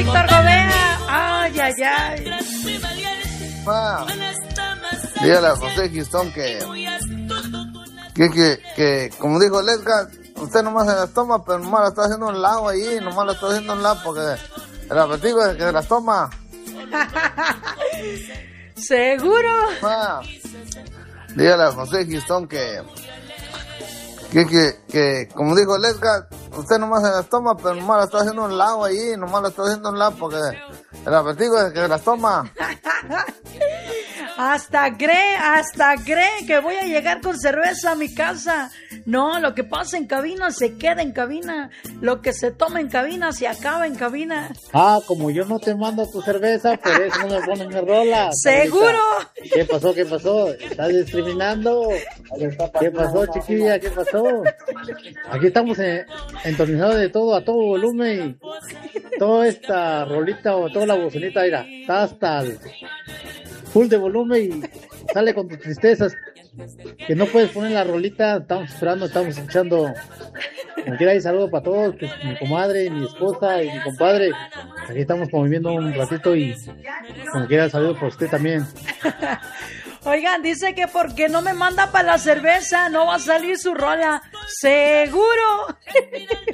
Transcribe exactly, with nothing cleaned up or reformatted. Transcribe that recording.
Víctor Gobea. Ay, ay, ay. Ma, dígale a José Gistón que, que, que, que, como dijo Lesga, usted nomás se las toma, pero nomás la está haciendo un lado ahí, nomás la está haciendo un lado porque el aperitivo es que se las toma. ¿Seguro? Ma, dígale a José Gistón que, que, que, que, como dijo Lesga, usted nomás se las toma, pero nomás la está haciendo un lado ahí, nomás la está haciendo un lado porque el aperitivo es que se las toma. Hasta cree, hasta cree que voy a llegar con cerveza a mi casa. No, lo que pasa en cabina se queda en cabina. Lo que se toma en cabina se acaba en cabina. Ah, como yo no te mando tu cerveza, por eso no me ponen mi rola. ¿Seguro? Carlita. ¿Qué pasó? ¿Qué pasó? ¿Estás discriminando? ¿Qué pasó, chiquilla? ¿Qué pasó? Aquí estamos en, entonizados de todo, a todo volumen. Y toda esta rolita o toda la bocinita, mira, está hasta el full de volumen y sale con tus tristezas que no puedes poner la rolita. Estamos esperando, estamos escuchando. Como quiera, hay saludo para todos, pues, mi comadre, mi esposa y mi compadre. Aquí estamos conviviendo un ratito y como quiera, saludo para usted también. Oigan, dice que porque no me manda para la cerveza no va a salir su rola. ¿Seguro?